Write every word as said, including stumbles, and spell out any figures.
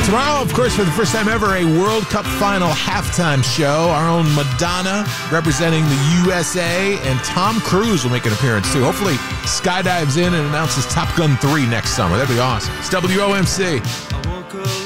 Tomorrow, of course, for the first time ever, a World Cup final halftime show. Our own Madonna representing the U S A, and Tom Cruise will make an appearance, too. Hopefully, skydives in and announces Top Gun three next summer. That'd be awesome. It's W O M C.